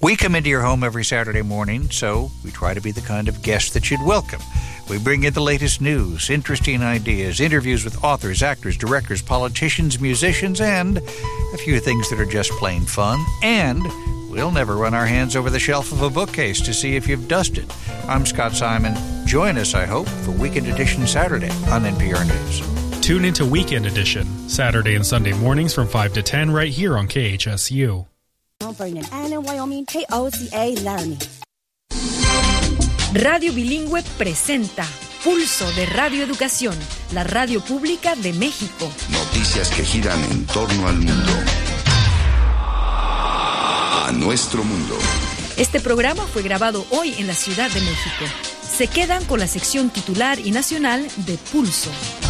We come into your home every Saturday morning, so we try to be the kind of guest that you'd welcome. We bring you the latest news, interesting ideas, interviews with authors, actors, directors, politicians, musicians, and a few things that are just plain fun. And we'll never run our hands over the shelf of a bookcase to see if you've dusted. I'm Scott Simon. Join us, I hope, for Weekend Edition Saturday on NPR News. Tune into Weekend Edition, Saturday and Sunday mornings from 5 to 10 right here on KHSU. Mount Vernon, Allen, Wyoming, KOCA, Laramie. Radio Bilingüe presenta Pulso de Radio Educación, la radio pública de México. Noticias que giran en torno al mundo. A nuestro mundo. Este programa fue grabado hoy en la Ciudad de México. Se quedan con la sección titular y nacional de Pulso.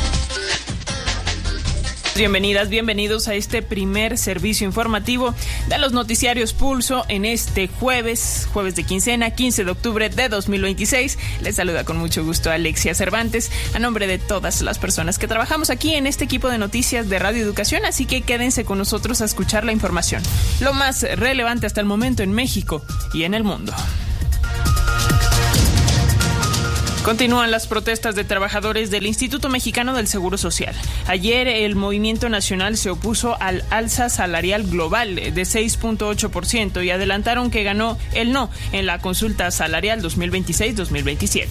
Bienvenidas, bienvenidos a este primer servicio informativo de los noticiarios Pulso en este jueves de quincena, 15 de octubre de 2026. Les saluda con mucho gusto Alexia Cervantes, a nombre de todas las personas que trabajamos aquí en este equipo de noticias de Radio Educación, así que quédense con nosotros a escuchar la información, lo más relevante hasta el momento en México y en el mundo. Continúan las protestas de trabajadores del Instituto Mexicano del Seguro Social. Ayer el Movimiento Nacional se opuso al alza salarial global de 6.8% y adelantaron que ganó el no en la consulta salarial 2026-2027.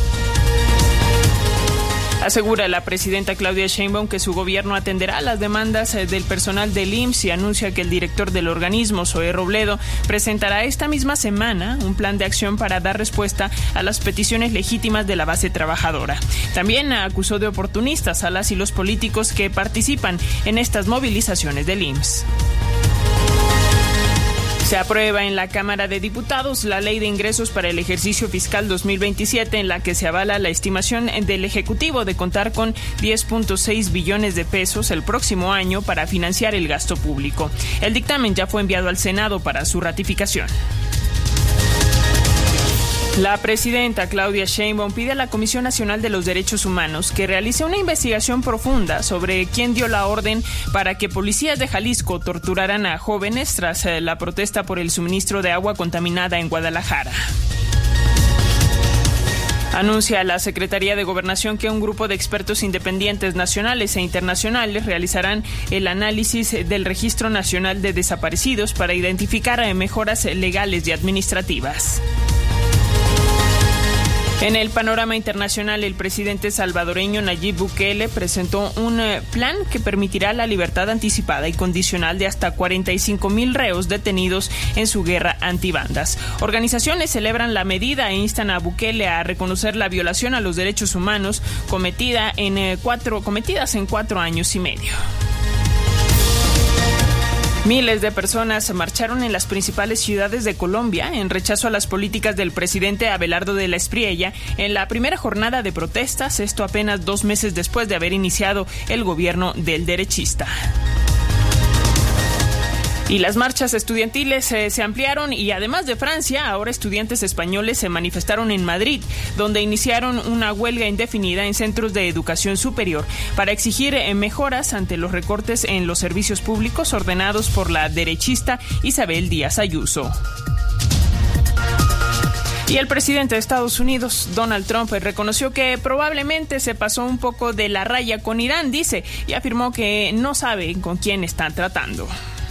Asegura la presidenta Claudia Sheinbaum que su gobierno atenderá las demandas del personal del IMSS y anuncia que el director del organismo, Zoé Robledo, presentará esta misma semana un plan de acción para dar respuesta a las peticiones legítimas de la base trabajadora. También acusó de oportunistas a las y los políticos que participan en estas movilizaciones del IMSS. Se aprueba en la Cámara de Diputados la Ley de Ingresos para el ejercicio fiscal 2027, en la que se avala la estimación del Ejecutivo de contar con 10.6 billones de pesos el próximo año para financiar el gasto público. El dictamen ya fue enviado al Senado para su ratificación. La presidenta Claudia Sheinbaum pide a la Comisión Nacional de los Derechos Humanos que realice una investigación profunda sobre quién dio la orden para que policías de Jalisco torturaran a jóvenes tras la protesta por el suministro de agua contaminada en Guadalajara. Anuncia la Secretaría de Gobernación que un grupo de expertos independientes nacionales e internacionales realizarán el análisis del Registro Nacional de Desaparecidos para identificar mejoras legales y administrativas. En el panorama internacional, el presidente salvadoreño Nayib Bukele presentó un plan que permitirá la libertad anticipada y condicional de hasta 45,000 reos detenidos en su guerra antibandas. Organizaciones celebran la medida e instan a Bukele a reconocer la violación a los derechos humanos cometidas en 4 años y medio. Miles de personas marcharon en las principales ciudades de Colombia en rechazo a las políticas del presidente Abelardo de la Espriella en la primera jornada de protestas, esto apenas 2 meses después de haber iniciado el gobierno del derechista. Y las marchas estudiantiles se ampliaron y además de Francia, ahora estudiantes españoles se manifestaron en Madrid, donde iniciaron una huelga indefinida en centros de educación superior para exigir mejoras ante los recortes en los servicios públicos ordenados por la derechista Isabel Díaz Ayuso. Y el presidente de Estados Unidos, Donald Trump, reconoció que probablemente se pasó un poco de la raya con Irán, dice, y afirmó que no sabe con quién están tratando.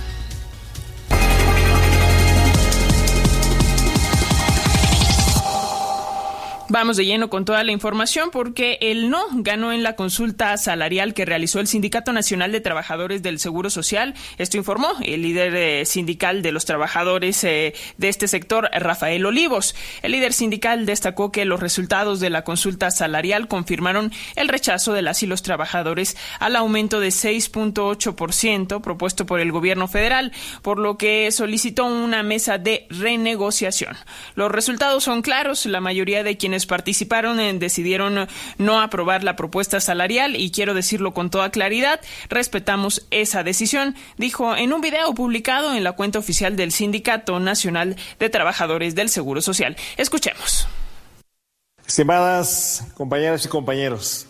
Vamos de lleno con toda la información porque el no ganó en la consulta salarial que realizó el Sindicato Nacional de Trabajadores del Seguro Social. Esto informó el líder sindical de los trabajadores de este sector, Rafael Olivos. El líder sindical destacó que los resultados de la consulta salarial confirmaron el rechazo de las y los trabajadores al aumento de 6.8% propuesto por el gobierno federal, por lo que solicitó una mesa de renegociación. Los resultados son claros. La mayoría de quienes participaron decidieron no aprobar la propuesta salarial y quiero decirlo con toda claridad, respetamos esa decisión, dijo en un video publicado en la cuenta oficial del Sindicato Nacional de Trabajadores del Seguro Social. Escuchemos. Estimadas compañeras y compañeros,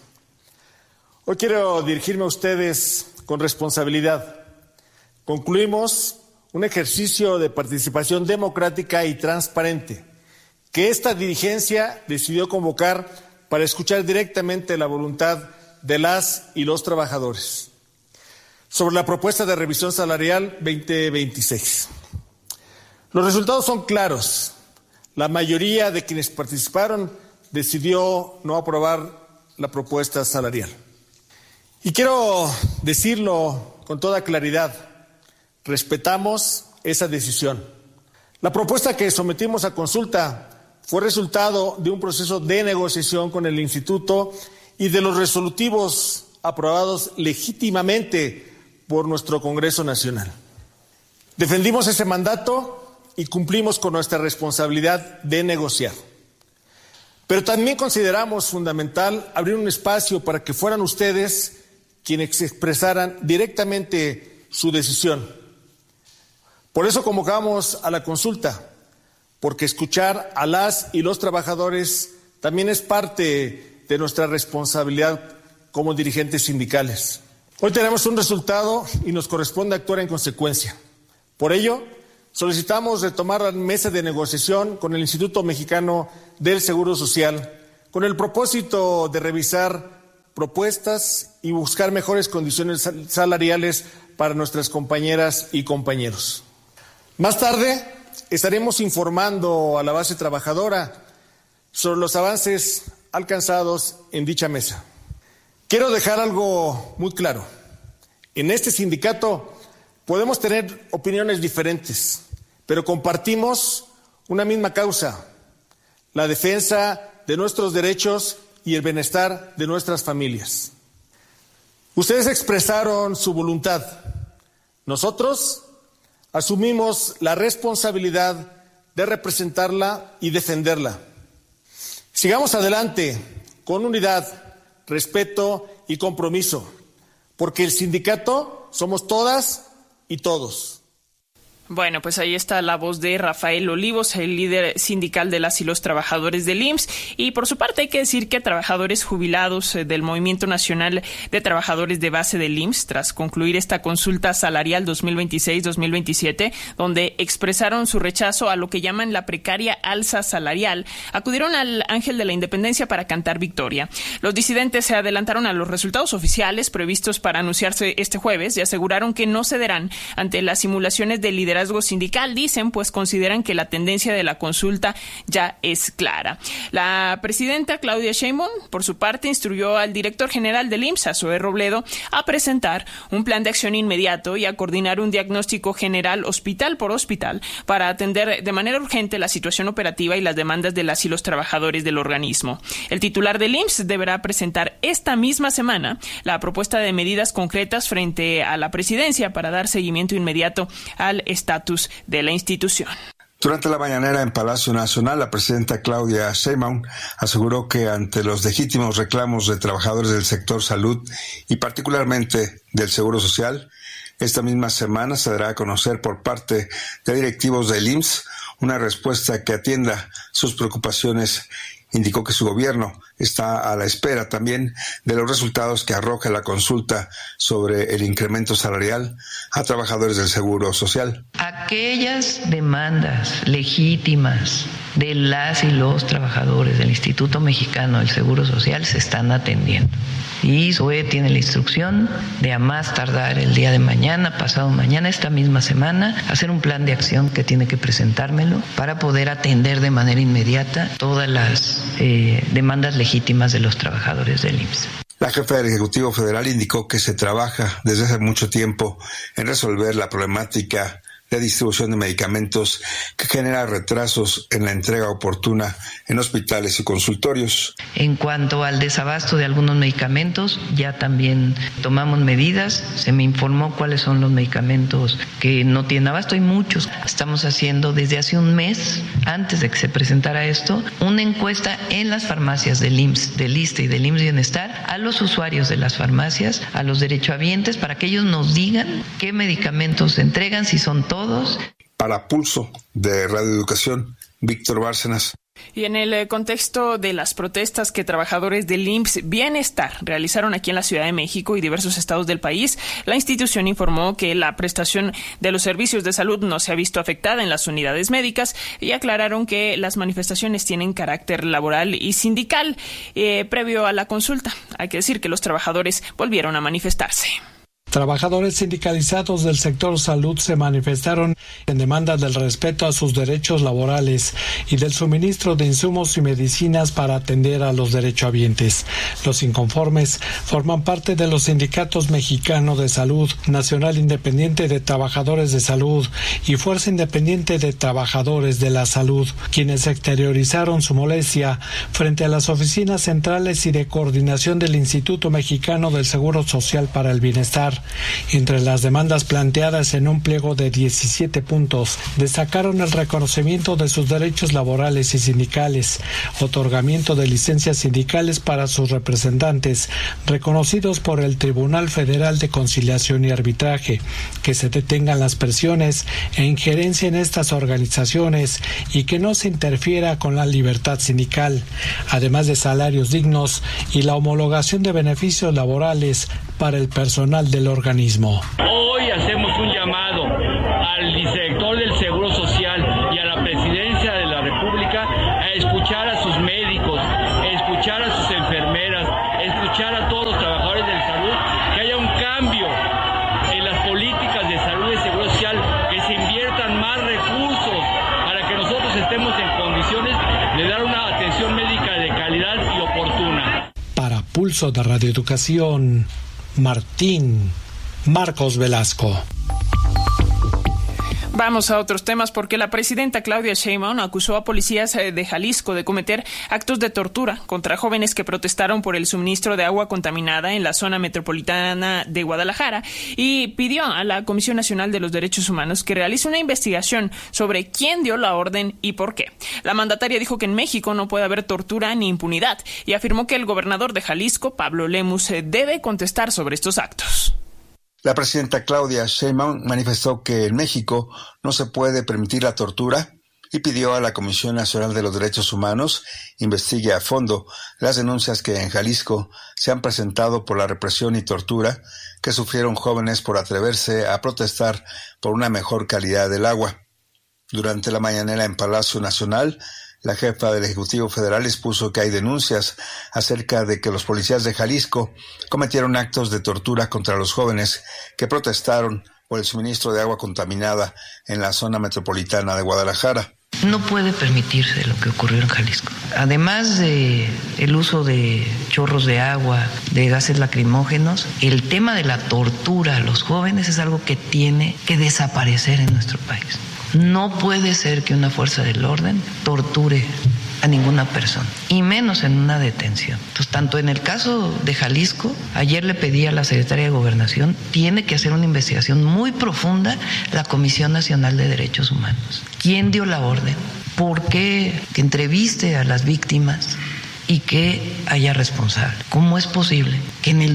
hoy quiero dirigirme a ustedes con responsabilidad. Concluimos un ejercicio de participación democrática y transparente que esta dirigencia decidió convocar para escuchar directamente la voluntad de las y los trabajadores sobre la propuesta de revisión salarial 2026. Los resultados son claros. La mayoría de quienes participaron decidió no aprobar la propuesta salarial. Y quiero decirlo con toda claridad, respetamos esa decisión. La propuesta que sometimos a consulta fue resultado de un proceso de negociación con el Instituto y de los resolutivos aprobados legítimamente por nuestro Congreso Nacional. Defendimos ese mandato y cumplimos con nuestra responsabilidad de negociar. Pero también consideramos fundamental abrir un espacio para que fueran ustedes quienes expresaran directamente su decisión. Por eso convocamos a la consulta, porque escuchar a las y los trabajadores también es parte de nuestra responsabilidad como dirigentes sindicales. Hoy tenemos un resultado y nos corresponde actuar en consecuencia. Por ello, solicitamos retomar la mesa de negociación con el Instituto Mexicano del Seguro Social con el propósito de revisar propuestas y buscar mejores condiciones salariales para nuestras compañeras y compañeros. Más tarde estaremos informando a la base trabajadora sobre los avances alcanzados en dicha mesa. Quiero dejar algo muy claro. En este sindicato podemos tener opiniones diferentes, pero compartimos una misma causa, la defensa de nuestros derechos y el bienestar de nuestras familias. Ustedes expresaron su voluntad. Nosotros asumimos la responsabilidad de representarla y defenderla. Sigamos adelante con unidad, respeto y compromiso, porque el sindicato somos todas y todos. Bueno, pues ahí está la voz de Rafael Olivos, el líder sindical de las y los trabajadores del IMSS. Y por su parte hay que decir que trabajadores jubilados del Movimiento Nacional de Trabajadores de Base del IMSS, tras concluir esta consulta salarial 2026-2027, donde expresaron su rechazo a lo que llaman la precaria alza salarial, acudieron al Ángel de la Independencia para cantar victoria. Los disidentes se adelantaron a los resultados oficiales previstos para anunciarse este jueves y aseguraron que no cederán ante las simulaciones de liderazgo sindical, dicen, pues consideran que la tendencia de la consulta ya es clara. La presidenta Claudia Sheinbaum, por su parte, instruyó al director general del IMSS, a Zoé Robledo, a presentar un plan de acción inmediato y a coordinar un diagnóstico general hospital por hospital para atender de manera urgente la situación operativa y las demandas de las y los trabajadores del organismo. El titular del IMSS deberá presentar esta misma semana la propuesta de medidas concretas frente a la presidencia para dar seguimiento inmediato al estatus de la institución. Durante la mañanera en Palacio Nacional, la presidenta Claudia Sheinbaum aseguró que ante los legítimos reclamos de trabajadores del sector salud y particularmente del Seguro Social, esta misma semana se dará a conocer por parte de directivos del IMSS una respuesta que atienda sus preocupaciones. Indicó que su gobierno está a la espera también de los resultados que arroje la consulta sobre el incremento salarial a trabajadores del Seguro Social. Aquellas demandas legítimas de las y los trabajadores del Instituto Mexicano del Seguro Social se están atendiendo. Y SOE tiene la instrucción de a más tardar el día de mañana, pasado mañana, esta misma semana, hacer un plan de acción que tiene que presentármelo para poder atender de manera inmediata todas las demandas legítimas de los trabajadores del IMSS. La jefa del Ejecutivo Federal indicó que se trabaja desde hace mucho tiempo en resolver la problemática de distribución de medicamentos que genera retrasos en la entrega oportuna en hospitales y consultorios. En cuanto al desabasto de algunos medicamentos, ya también tomamos medidas. Se me informó cuáles son los medicamentos que no tienen abasto. Hay muchos. Estamos haciendo desde hace un mes, antes de que se presentara esto, una encuesta en las farmacias del IMSS, del ISSSTE y del IMSS Bienestar, a los usuarios de las farmacias, a los derechohabientes, para que ellos nos digan qué medicamentos se entregan, si son todos. Para Pulso de Radio Educación, Víctor Bárcenas. Y en el contexto de las protestas que trabajadores del IMSS Bienestar realizaron aquí en la Ciudad de México y diversos estados del país, la institución informó que la prestación de los servicios de salud no se ha visto afectada en las unidades médicas y aclararon que las manifestaciones tienen carácter laboral y sindical. Previo a la consulta, hay que decir que los trabajadores volvieron a manifestarse. Trabajadores sindicalizados del sector salud se manifestaron en demanda del respeto a sus derechos laborales y del suministro de insumos y medicinas para atender a los derechohabientes. Los inconformes forman parte de los sindicatos Mexicano de Salud, Nacional Independiente de Trabajadores de Salud y Fuerza Independiente de Trabajadores de la Salud, quienes exteriorizaron su molestia frente a las oficinas centrales y de coordinación del Instituto Mexicano del Seguro Social para el Bienestar. Entre las demandas planteadas en un pliego de 17 puntos, destacaron el reconocimiento de sus derechos laborales y sindicales, otorgamiento de licencias sindicales para sus representantes, reconocidos por el Tribunal Federal de Conciliación y Arbitraje, que se detengan las presiones e injerencia en estas organizaciones y que no se interfiera con la libertad sindical, además de salarios dignos y la homologación de beneficios laborales para el personal del organismo. Hoy hacemos un llamado al director del Seguro Social y a la Presidencia de la República a escuchar a sus médicos, a escuchar a sus enfermeras, a escuchar a todos los trabajadores de salud, que haya un cambio en las políticas de salud y seguro social, que se inviertan más recursos para que nosotros estemos en condiciones de dar una atención médica de calidad y oportuna. Para Pulso de Radio Educación, Marcos Velasco. Vamos a otros temas porque la presidenta Claudia Sheinbaum acusó a policías de Jalisco de cometer actos de tortura contra jóvenes que protestaron por el suministro de agua contaminada en la zona metropolitana de Guadalajara y pidió a la Comisión Nacional de los Derechos Humanos que realice una investigación sobre quién dio la orden y por qué. La mandataria dijo que en México no puede haber tortura ni impunidad y afirmó que el gobernador de Jalisco, Pablo Lemus, debe contestar sobre estos actos. La presidenta Claudia Sheinbaum manifestó que en México no se puede permitir la tortura y pidió a la Comisión Nacional de los Derechos Humanos investigue a fondo las denuncias que en Jalisco se han presentado por la represión y tortura que sufrieron jóvenes por atreverse a protestar por una mejor calidad del agua. Durante la mañanera en Palacio Nacional, la jefa del Ejecutivo Federal expuso que hay denuncias acerca de que los policías de Jalisco cometieron actos de tortura contra los jóvenes que protestaron por el suministro de agua contaminada en la zona metropolitana de Guadalajara. No puede permitirse lo que ocurrió en Jalisco. Además de el uso de chorros de agua, de gases lacrimógenos, el tema de la tortura a los jóvenes es algo que tiene que desaparecer en nuestro país. No puede ser que una fuerza del orden torture a ninguna persona, y menos en una detención. Entonces, tanto en el caso de Jalisco, ayer le pedí a la secretaria de Gobernación, tiene que hacer una investigación muy profunda la Comisión Nacional de Derechos Humanos. ¿Quién dio la orden? ¿Por qué? Que entreviste a las víctimas y que haya responsable. ¿Cómo es posible que en el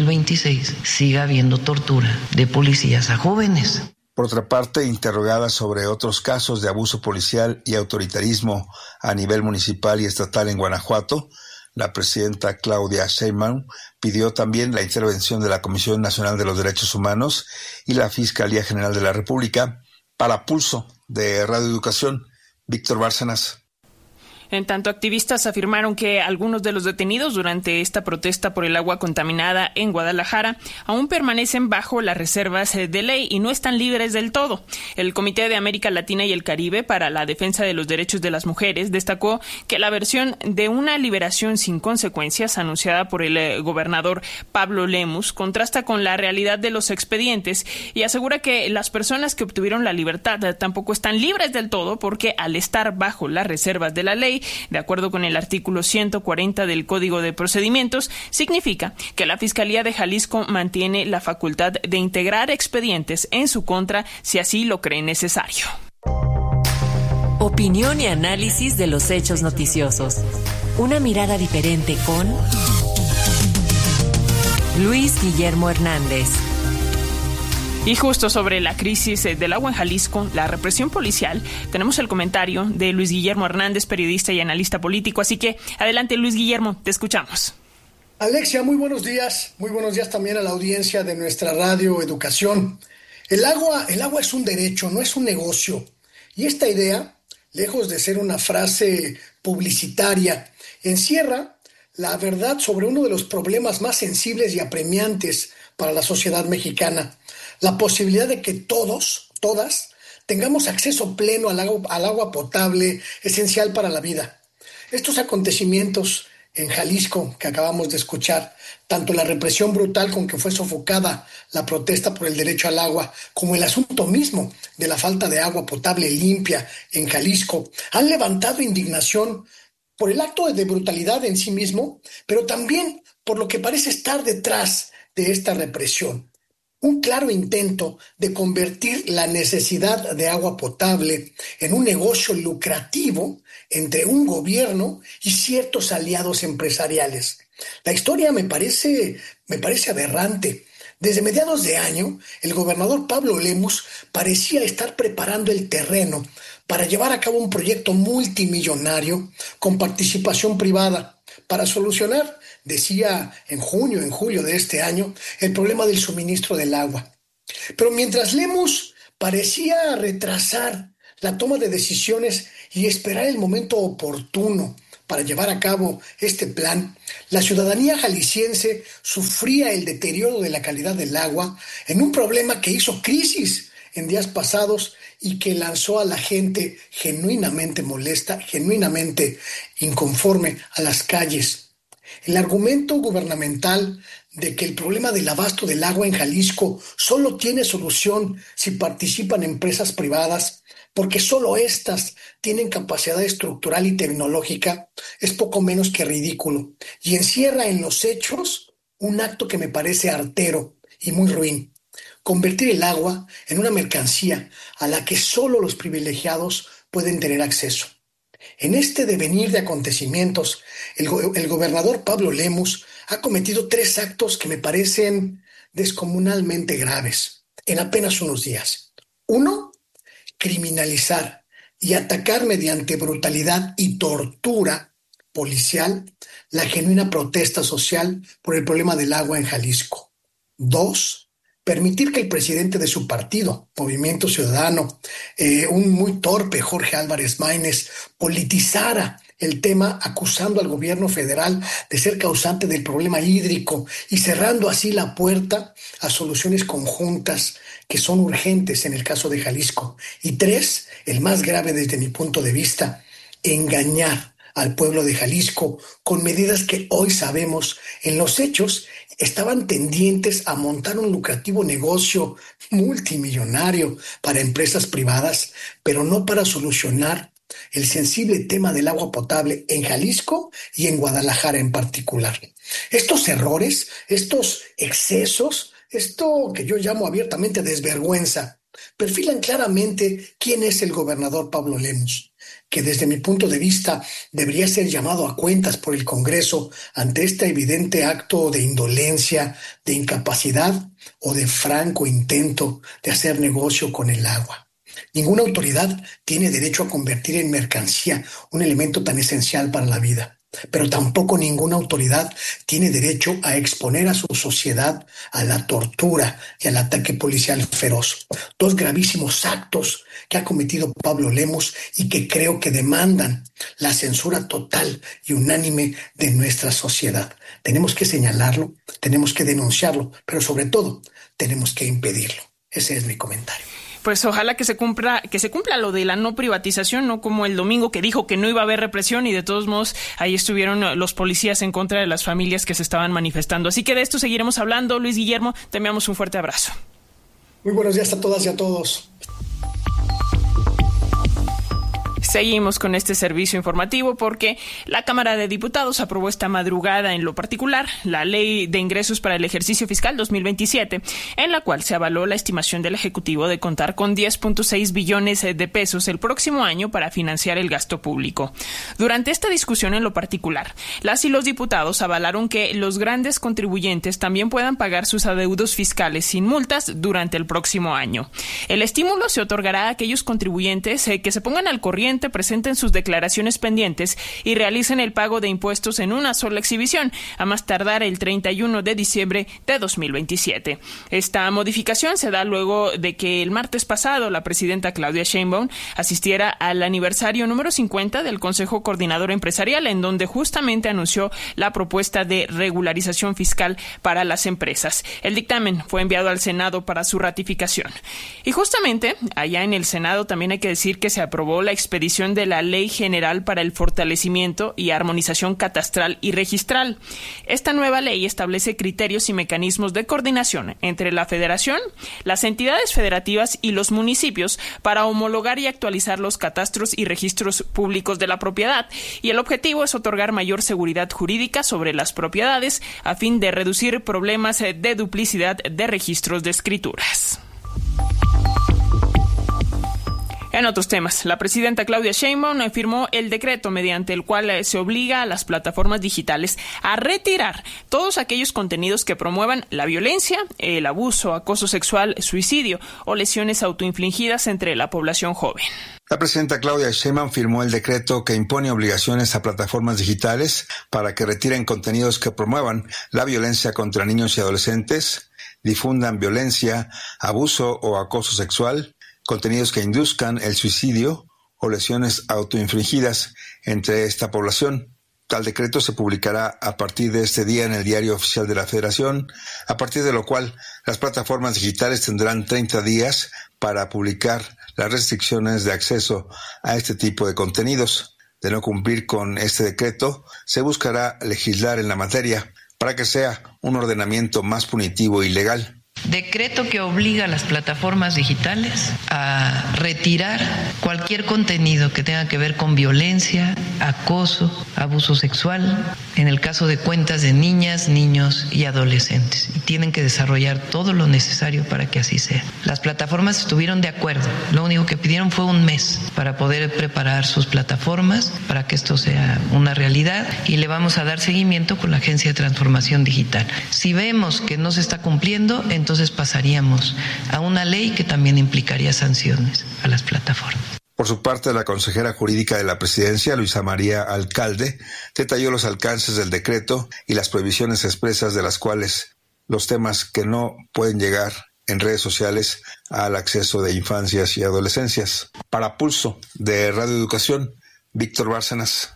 2026 siga habiendo tortura de policías a jóvenes? Por otra parte, interrogada sobre otros casos de abuso policial y autoritarismo a nivel municipal y estatal en Guanajuato, la presidenta Claudia Sheinbaum pidió también la intervención de la Comisión Nacional de los Derechos Humanos y la Fiscalía General de la República. Para Pulso de Radio Educación, Víctor Bárcenas. En tanto, activistas afirmaron que algunos de los detenidos durante esta protesta por el agua contaminada en Guadalajara aún permanecen bajo las reservas de ley y no están libres del todo. El Comité de América Latina y el Caribe para la Defensa de los Derechos de las Mujeres destacó que la versión de una liberación sin consecuencias anunciada por el gobernador Pablo Lemus contrasta con la realidad de los expedientes y asegura que las personas que obtuvieron la libertad tampoco están libres del todo porque al estar bajo las reservas de la ley, de acuerdo con el artículo 140 del Código de Procedimientos, significa que la Fiscalía de Jalisco mantiene la facultad de integrar expedientes en su contra si así lo cree necesario. Opinión y análisis de los hechos noticiosos. Una mirada diferente con Luis Guillermo Hernández. Y justo sobre la crisis del agua en Jalisco, la represión policial, tenemos el comentario de Luis Guillermo Hernández, periodista y analista político. Así que adelante, Luis Guillermo, te escuchamos. Alexia, muy buenos días también a la audiencia de nuestra radio Educación. El agua es un derecho, no es un negocio. Y esta idea, lejos de ser una frase publicitaria, encierra la verdad sobre uno de los problemas más sensibles y apremiantes para la sociedad mexicana. La posibilidad de que todas, tengamos acceso pleno al agua potable, esencial para la vida. Estos acontecimientos en Jalisco que acabamos de escuchar, tanto la represión brutal con que fue sofocada la protesta por el derecho al agua, como el asunto mismo de la falta de agua potable limpia en Jalisco, han levantado indignación por el acto de brutalidad en sí mismo, pero también por lo que parece estar detrás de esta represión. Un claro intento de convertir la necesidad de agua potable en un negocio lucrativo entre un gobierno y ciertos aliados empresariales. La historia me parece aberrante. Desde mediados de año, el gobernador Pablo Lemus parecía estar preparando el terreno para llevar a cabo un proyecto multimillonario con participación privada para solucionar, decía en julio de este año, el problema del suministro del agua. Pero mientras Lemus parecía retrasar la toma de decisiones y esperar el momento oportuno para llevar a cabo este plan, la ciudadanía jalisciense sufría el deterioro de la calidad del agua en un problema que hizo crisis en días pasados y que lanzó a la gente genuinamente molesta, genuinamente inconforme a las calles. El argumento gubernamental de que el problema del abasto del agua en Jalisco solo tiene solución si participan empresas privadas, porque solo éstas tienen capacidad estructural y tecnológica, es poco menos que ridículo y encierra en los hechos un acto que me parece artero y muy ruin. Convertir el agua en una mercancía a la que solo los privilegiados pueden tener acceso. En este devenir de acontecimientos, el gobernador Pablo Lemus ha cometido 3 actos que me parecen descomunalmente graves en apenas unos días. 1, criminalizar y atacar mediante brutalidad y tortura policial la genuina protesta social por el problema del agua en Jalisco. 2, permitir que el presidente de su partido, Movimiento Ciudadano, un muy torpe Jorge Álvarez Maínez, politizara el tema acusando al gobierno federal de ser causante del problema hídrico y cerrando así la puerta a soluciones conjuntas que son urgentes en el caso de Jalisco. Y 3, el más grave desde mi punto de vista, engañar al pueblo de Jalisco con medidas que hoy sabemos en los hechos estaban tendientes a montar un lucrativo negocio multimillonario para empresas privadas, pero no para solucionar el sensible tema del agua potable en Jalisco y en Guadalajara en particular. Estos errores, estos excesos, esto que yo llamo abiertamente desvergüenza, perfilan claramente quién es el gobernador Pablo Lemus, que desde mi punto de vista debería ser llamado a cuentas por el Congreso ante este evidente acto de indolencia, de incapacidad o de franco intento de hacer negocio con el agua. Ninguna autoridad tiene derecho a convertir en mercancía un elemento tan esencial para la vida, pero tampoco ninguna autoridad tiene derecho a exponer a su sociedad a la tortura y al ataque policial feroz. 2 gravísimos actos que ha cometido Pablo Lemus y que creo que demandan la censura total y unánime de nuestra sociedad. Tenemos que señalarlo, tenemos que denunciarlo, pero sobre todo tenemos que impedirlo. Ese es mi comentario. Pues ojalá que se cumpla lo de la no privatización, no como el domingo que dijo que no iba a haber represión y de todos modos ahí estuvieron los policías en contra de las familias que se estaban manifestando. Así que de esto seguiremos hablando. Luis Guillermo, te enviamos un fuerte abrazo. Muy buenos días a todas y a todos. Seguimos con este servicio informativo porque la Cámara de Diputados aprobó esta madrugada en lo particular la Ley de Ingresos para el Ejercicio Fiscal 2027, en la cual se avaló la estimación del Ejecutivo de contar con 10.6 billones de pesos el próximo año para financiar el gasto público. Durante esta discusión en lo particular, las y los diputados avalaron que los grandes contribuyentes también puedan pagar sus adeudos fiscales sin multas durante el próximo año. El estímulo se otorgará a aquellos contribuyentes que se pongan al corriente, presenten sus declaraciones pendientes y realicen el pago de impuestos en una sola exhibición, a más tardar el 31 de diciembre de 2027. Esta modificación se da luego de que el martes pasado la presidenta Claudia Sheinbaum asistiera al aniversario número 50 del Consejo Coordinador Empresarial, en donde justamente anunció la propuesta de regularización fiscal para las empresas. El dictamen fue enviado al Senado para su ratificación. Y justamente allá en el Senado también hay que decir que se aprobó la expedición de la Ley General para el Fortalecimiento y Armonización Catastral y Registral. Esta nueva ley establece criterios y mecanismos de coordinación entre la Federación, las entidades federativas y los municipios para homologar y actualizar los catastros y registros públicos de la propiedad. Y el objetivo es otorgar mayor seguridad jurídica sobre las propiedades a fin de reducir problemas de duplicidad de registros de escrituras. En otros temas, la presidenta Claudia Sheinbaum firmó el decreto mediante el cual se obliga a las plataformas digitales a retirar todos aquellos contenidos que promuevan la violencia, el abuso, acoso sexual, suicidio o lesiones autoinfligidas entre la población joven. La presidenta Claudia Sheinbaum firmó el decreto que impone obligaciones a plataformas digitales para que retiren contenidos que promuevan la violencia contra niños y adolescentes, difundan violencia, abuso o acoso sexual, contenidos que induzcan el suicidio o lesiones autoinfligidas entre esta población. Tal decreto se publicará a partir de este día en el Diario Oficial de la Federación, a partir de lo cual las plataformas digitales tendrán 30 días para publicar las restricciones de acceso a este tipo de contenidos. De no cumplir con este decreto, se buscará legislar en la materia para que sea un ordenamiento más punitivo y legal. Decreto que obliga a las plataformas digitales a retirar cualquier contenido que tenga que ver con violencia, acoso, abuso sexual, en el caso de cuentas de niñas, niños y adolescentes. Y tienen que desarrollar todo lo necesario para que así sea. Las plataformas estuvieron de acuerdo. Lo único que pidieron fue un mes para poder preparar sus plataformas para que esto sea una realidad, y le vamos a dar seguimiento con la Agencia de Transformación Digital. Si vemos que no se está cumpliendo, entonces pasaríamos a una ley que también implicaría sanciones a las plataformas. Por su parte, la consejera jurídica de la presidencia, Luisa María Alcalde, detalló los alcances del decreto y las prohibiciones expresas de las cuales los temas que no pueden llegar en redes sociales al acceso de infancias y adolescencias. Para Pulso de Radio Educación, Víctor Bárcenas.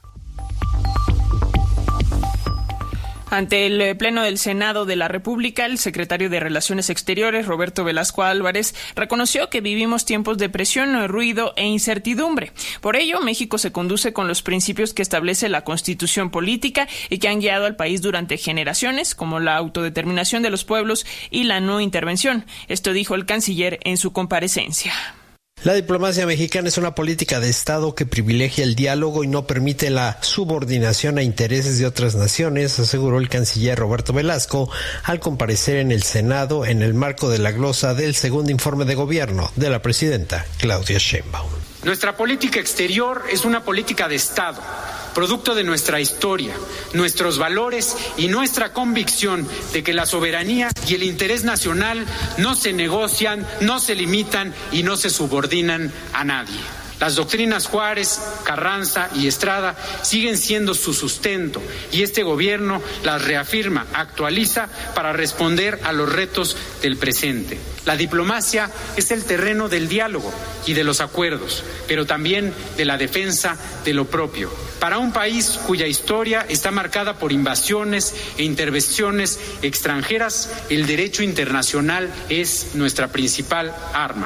Ante el Pleno del Senado de la República, el secretario de Relaciones Exteriores, Roberto Velasco Álvarez, reconoció que vivimos tiempos de presión, ruido e incertidumbre. Por ello, México se conduce con los principios que establece la Constitución política y que han guiado al país durante generaciones, como la autodeterminación de los pueblos y la no intervención. Esto dijo el canciller en su comparecencia. La diplomacia mexicana es una política de Estado que privilegia el diálogo y no permite la subordinación a intereses de otras naciones, aseguró el canciller Roberto Velasco al comparecer en el Senado en el marco de la glosa del segundo informe de gobierno de la presidenta Claudia Sheinbaum. Nuestra política exterior es una política de Estado, producto de nuestra historia, nuestros valores y nuestra convicción de que la soberanía y el interés nacional no se negocian, no se limitan y no se subordinan a nadie. Las doctrinas Juárez, Carranza y Estrada siguen siendo su sustento y este gobierno las reafirma, actualiza para responder a los retos del presente. La diplomacia es el terreno del diálogo y de los acuerdos, pero también de la defensa de lo propio. Para un país cuya historia está marcada por invasiones e intervenciones extranjeras, el derecho internacional es nuestra principal arma.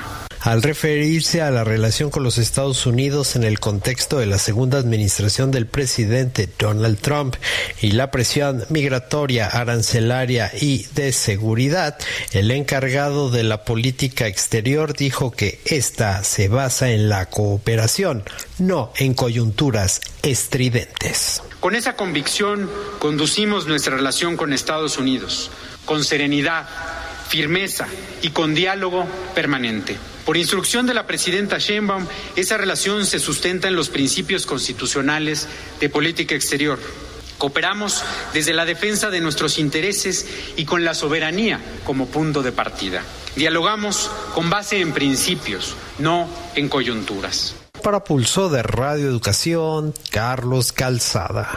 al referirse a la relación con los Estados Unidos en el contexto de la segunda administración del presidente Donald Trump y la presión migratoria, arancelaria y de seguridad. El encargado de la política exterior dijo que esta se basa en la cooperación, no en coyunturas estridentes. Con esa convicción conducimos nuestra relación con Estados Unidos, con serenidad, firmeza y con diálogo permanente. Por instrucción de la presidenta Sheinbaum, esa relación se sustenta en los principios constitucionales de política exterior. Cooperamos desde la defensa de nuestros intereses y con la soberanía como punto de partida. Dialogamos con base en principios, no en coyunturas. Para Pulso de Radio Educación, Carlos Calzada.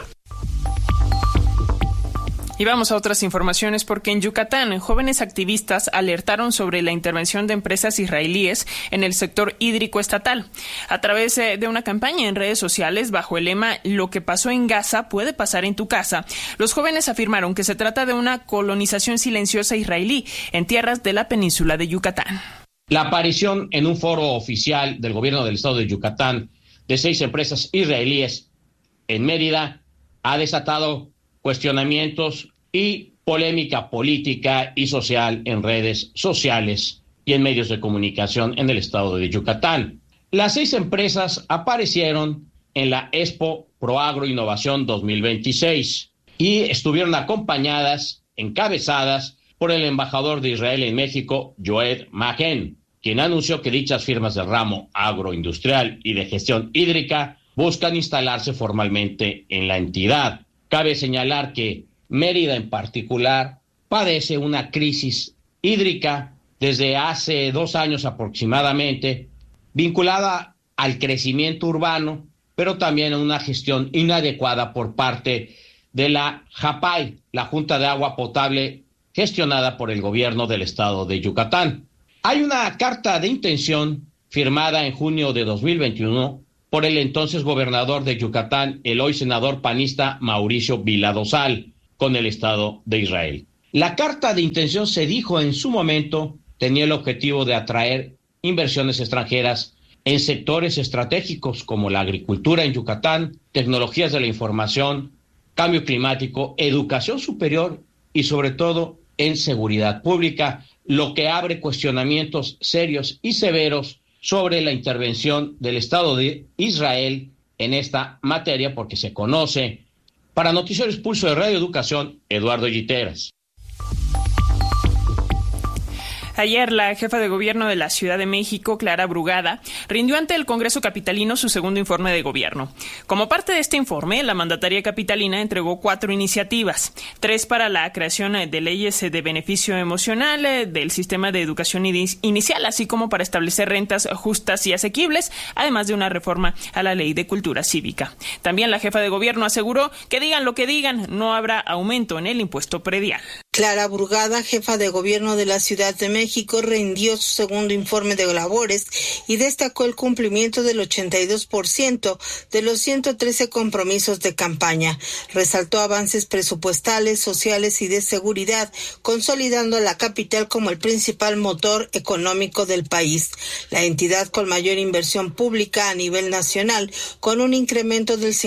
Y vamos a otras informaciones porque en Yucatán, jóvenes activistas alertaron sobre la intervención de empresas israelíes en el sector hídrico estatal. A través de una campaña en redes sociales bajo el lema "Lo que pasó en Gaza puede pasar en tu casa", los jóvenes afirmaron que se trata de una colonización silenciosa israelí en tierras de la península de Yucatán. La aparición en un foro oficial del gobierno del estado de Yucatán de 6 empresas israelíes en Mérida ha desatado cuestionamientos y polémica política y social en redes sociales y en medios de comunicación en el estado de Yucatán. Las 6 empresas aparecieron en la Expo Proagro Innovación 2026 y estuvieron acompañadas, encabezadas por el embajador de Israel en México, Yoed Magen, quien anunció que dichas firmas del ramo agroindustrial y de gestión hídrica buscan instalarse formalmente en la entidad. Cabe señalar que Mérida en particular padece una crisis hídrica desde hace 2 años aproximadamente, vinculada al crecimiento urbano, pero también a una gestión inadecuada por parte de la JAPAY, la Junta de Agua Potable, gestionada por el gobierno del estado de Yucatán. Hay una carta de intención firmada en junio de 2021 por el entonces gobernador de Yucatán, el hoy senador panista Mauricio Vila-Dosal, con el Estado de Israel. La carta de intención, se dijo en su momento, tenía el objetivo de atraer inversiones extranjeras en sectores estratégicos como la agricultura en Yucatán, tecnologías de la información, cambio climático, educación superior y sobre todo en seguridad pública, lo que abre cuestionamientos serios y severos sobre la intervención del Estado de Israel en esta materia, porque se conoce. Para Noticieros Pulso de Radio Educación, Eduardo Giteras. Ayer, la jefa de gobierno de la Ciudad de México, Clara Brugada, rindió ante el Congreso capitalino su segundo informe de gobierno. Como parte de este informe, la mandataria capitalina entregó 4 iniciativas, 3 para la creación de leyes de beneficio emocional del sistema de educación inicial, así como para establecer rentas justas y asequibles, además de una reforma a la ley de cultura cívica. También la jefa de gobierno aseguró que digan lo que digan, no habrá aumento en el impuesto predial. Clara Brugada, jefa de gobierno de la Ciudad de México, rindió su segundo informe de labores y destacó el cumplimiento del 82% de los 113 compromisos de campaña. Resaltó avances presupuestales, sociales y de seguridad, consolidando a la capital como el principal motor económico del país. La entidad con mayor inversión pública a nivel nacional, con un incremento del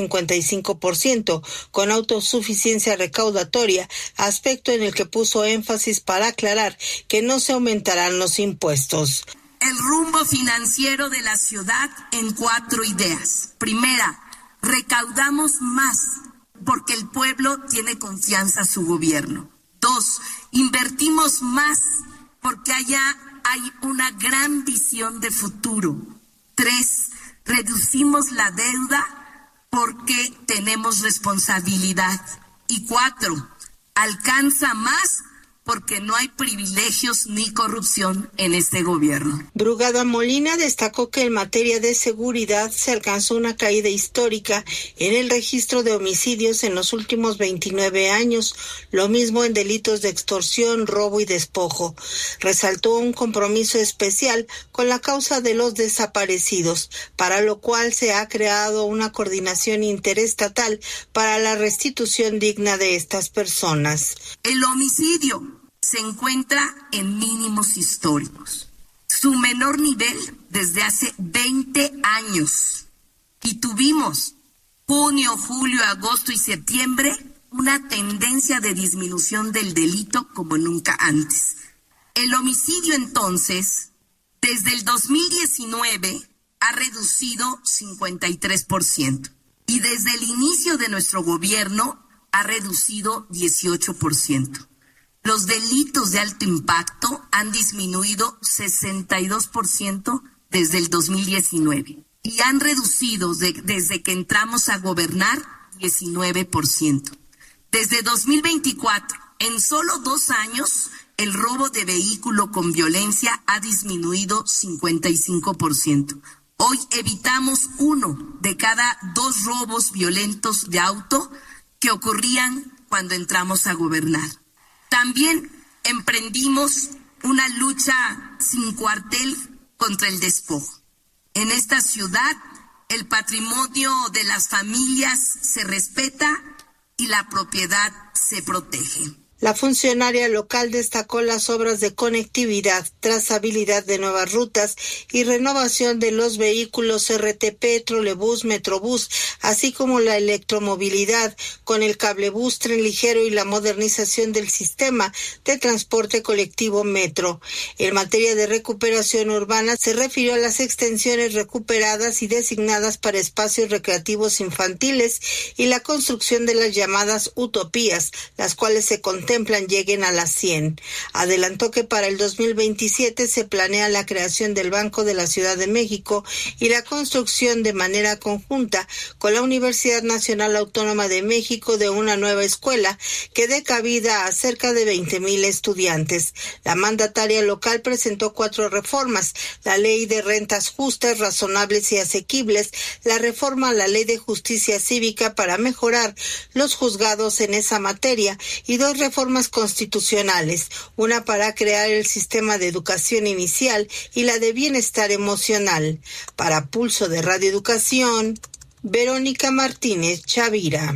55%, con autosuficiencia recaudatoria, aspecto en el que puso énfasis para aclarar que no se aumentarán los impuestos. El rumbo financiero de la ciudad en 4 ideas. Primera, recaudamos más porque el pueblo tiene confianza en su gobierno. 2, invertimos más porque allá hay una gran visión de futuro. 3, reducimos la deuda porque tenemos responsabilidad. Y 4, alcanza más porque no hay privilegios ni corrupción en este gobierno. Brugada Molina destacó que en materia de seguridad se alcanzó una caída histórica en el registro de homicidios en los últimos 29 años, lo mismo en delitos de extorsión, robo y despojo. Resaltó un compromiso especial con la causa de los desaparecidos, para lo cual se ha creado una coordinación interestatal para la restitución digna de estas personas. El homicidio se encuentra en mínimos históricos. su menor nivel desde hace 20 años. Y tuvimos junio, julio, agosto y septiembre una tendencia de disminución del delito como nunca antes. El homicidio, entonces, desde el 2019 ha reducido 53% y desde el inicio de nuestro gobierno ha reducido 18%. Los delitos de alto impacto han disminuido 62% desde el 2019 y han reducido desde que entramos a gobernar 19%. Desde 2024, en solo 2 años, el robo de vehículo con violencia ha disminuido 55%. Hoy evitamos 1 de cada 2 robos violentos de auto que ocurrían cuando entramos a gobernar. También emprendimos una lucha sin cuartel contra el despojo. En esta ciudad, el patrimonio de las familias se respeta y la propiedad se protege. La funcionaria local destacó las obras de conectividad, trazabilidad de nuevas rutas y renovación de los vehículos RTP, trolebús, metrobús, así como la electromovilidad con el cablebús, tren ligero y la modernización del sistema de transporte colectivo metro. En materia de recuperación urbana, se refirió a las extensiones recuperadas y designadas para espacios recreativos infantiles y la construcción de las llamadas utopías, las cuales se contemplan lleguen a las 100. Adelantó que para el 2027 se planea la creación del Banco de la Ciudad de México y la construcción de manera conjunta con la Universidad Nacional Autónoma de México de una nueva escuela que dé cabida a cerca de 20,000 estudiantes. La mandataria local presentó 4 reformas: la Ley de Rentas Justas, Razonables y Asequibles, la reforma a la Ley de Justicia Cívica para mejorar los juzgados en esa materia y 2 reformas constitucionales, una para crear el sistema de educación inicial y la de bienestar emocional. Para Pulso de Radio Educación, Verónica Martínez Chavira.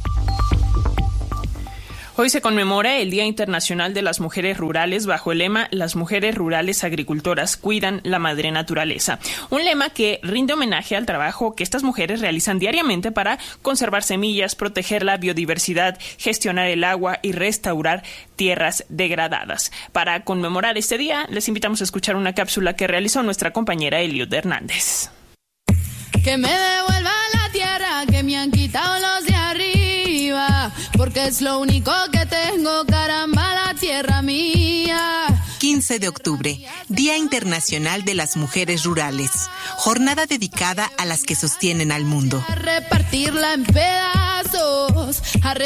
Hoy se conmemora el Día Internacional de las Mujeres Rurales bajo el lema Las mujeres rurales agricultoras cuidan la madre naturaleza. Un lema que rinde homenaje al trabajo que estas mujeres realizan diariamente para conservar semillas, proteger la biodiversidad, gestionar el agua y restaurar tierras degradadas. Para conmemorar este día, les invitamos a escuchar una cápsula que realizó nuestra compañera Eliud Hernández. Que me devuelvan la tierra que me han quitado los de arriba, porque es lo único que tengo, caramba, la tierra mía. 15 de octubre, Día Internacional de las Mujeres Rurales, jornada dedicada a las que sostienen al mundo. A repartirla en pedazos,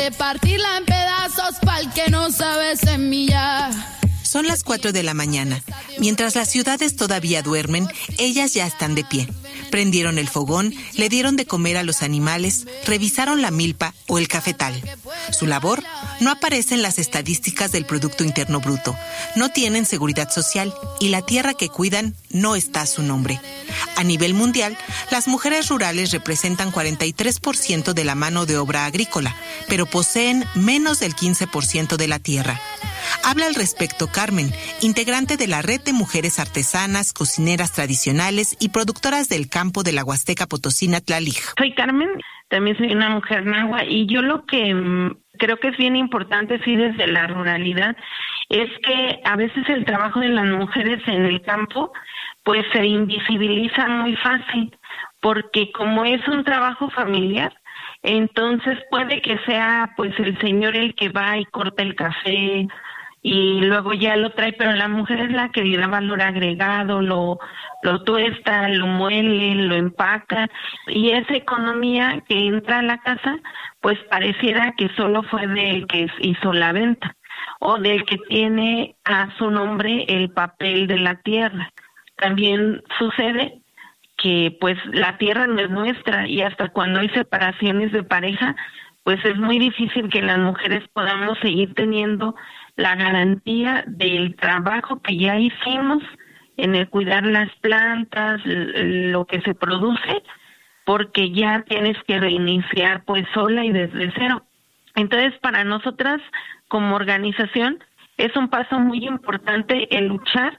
pa'l que no sabe semillar. Son las 4 de la mañana. Mientras las ciudades todavía duermen, ellas ya están de pie. Prendieron el fogón, le dieron de comer a los animales, revisaron la milpa o el cafetal. Su labor no aparece en las estadísticas del Producto Interno Bruto. No tienen seguridad social y la tierra que cuidan no está a su nombre. A nivel mundial, las mujeres rurales representan 43% de la mano de obra agrícola, pero poseen menos del 15% de la tierra. Habla al respecto Carmen, integrante de la Red de Mujeres Artesanas, Cocineras Tradicionales y Productoras del Campo de la Huasteca Potosina Tlalij. Soy Carmen, también soy una mujer nahua y yo lo que creo que es bien importante, sí, desde la ruralidad, es que a veces el trabajo de las mujeres en el campo pues se invisibiliza muy fácil, porque como es un trabajo familiar, entonces puede que sea pues el señor el que va y corta el café y luego ya lo trae, pero la mujer es la que le da valor agregado, lo tuesta, lo muele, lo empaca, y esa economía que entra a la casa pues pareciera que solo fue del que hizo la venta o del que tiene a su nombre el papel de la tierra. También sucede que pues la tierra no es nuestra y hasta cuando hay separaciones de pareja pues es muy difícil que las mujeres podamos seguir teniendo la garantía del trabajo que ya hicimos en el cuidar las plantas, lo que se produce, porque ya tienes que reiniciar pues sola y desde cero. Entonces para nosotras como organización es un paso muy importante el luchar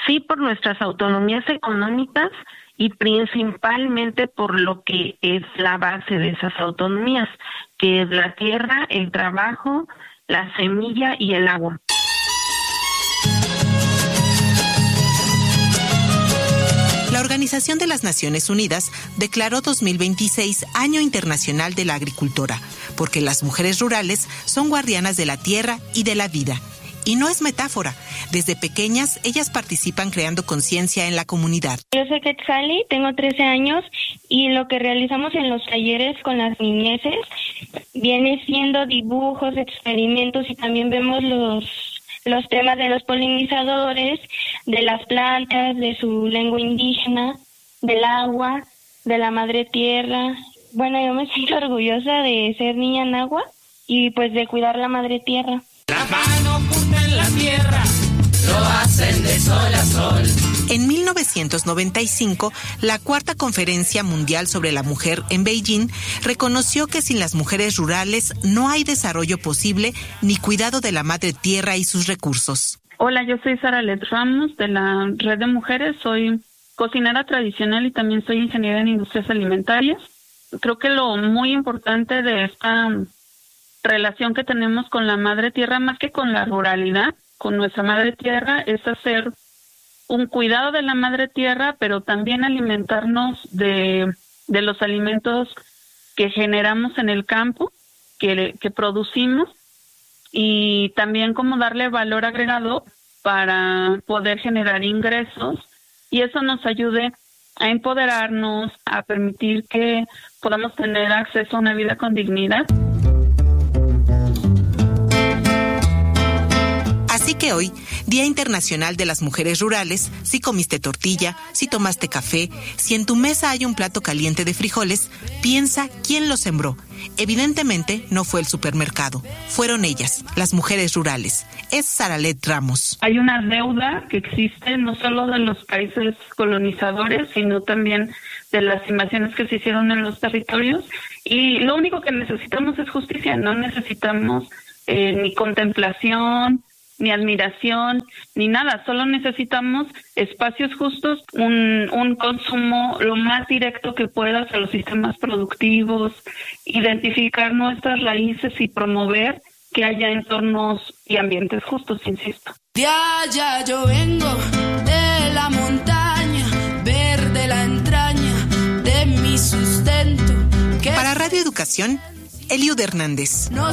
sí por nuestras autonomías económicas y principalmente por lo que es la base de esas autonomías, que es la tierra, el trabajo, la semilla y el agua. La Organización de las Naciones Unidas declaró 2026 Año Internacional de la Agricultora, porque las mujeres rurales son guardianas de la tierra y de la vida. Y no es metáfora. Desde pequeñas, ellas participan creando conciencia en la comunidad. Yo soy Quetzali, tengo 13 años y lo que realizamos en los talleres con las niñeces viene siendo dibujos, experimentos y también vemos los temas de los polinizadores, de las plantas, de su lengua indígena, del agua, de la madre tierra. Bueno, yo me siento orgullosa de ser niña nahua y pues de cuidar la madre tierra. La mano punta en la tierra, lo hacen de sol a sol. En 1995, la Cuarta Conferencia Mundial sobre la Mujer en Beijing reconoció que sin las mujeres rurales no hay desarrollo posible ni cuidado de la madre tierra y sus recursos. Hola, yo soy Saralet Ramos de la Red de Mujeres, soy cocinera tradicional y también soy ingeniera en industrias alimentarias. Creo que lo muy importante de esta relación que tenemos con la madre tierra, más que con la ruralidad, con nuestra madre tierra, es hacer un cuidado de la madre tierra, pero también alimentarnos de los alimentos que generamos en el campo, que producimos, y también como darle valor agregado para poder generar ingresos, y eso nos ayude a empoderarnos, a permitir que podamos tener acceso a una vida con dignidad. Así que hoy, Día Internacional de las Mujeres Rurales, si comiste tortilla, si tomaste café, si en tu mesa hay un plato caliente de frijoles, piensa quién lo sembró. Evidentemente no fue el supermercado, fueron ellas, las mujeres rurales. Es Saralet Ramos. Hay una deuda que existe no solo de los países colonizadores, sino también de las invasiones que se hicieron en los territorios, y lo único que necesitamos es justicia, no necesitamos ni contemplación, ni admiración, ni nada, solo necesitamos espacios justos, un consumo lo más directo que puedas a los sistemas productivos, identificar nuestras raíces y promover que haya entornos y ambientes justos, insisto. De allá yo vengo, de la montaña, verde la entraña, de mi sustento. Para Radio Educación, Eliud Hernández. No